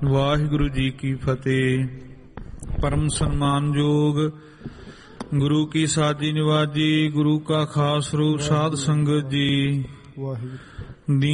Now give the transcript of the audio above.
ਵਾਹਿਗੁਰੂ ਜੀ ਕੀ ਫਤਿਹ। ਪਰਮ ਸਨਮਾਨਯੋਗ ਗੁਰੂ ਕੀ ਸਾਜੀ ਨਿਵਾਜੀ, ਗੁਰੂ ਕਾ ਖਾਸ ਰੂਪ ਸਾਧ ਸੰਗਤ ਜੀ,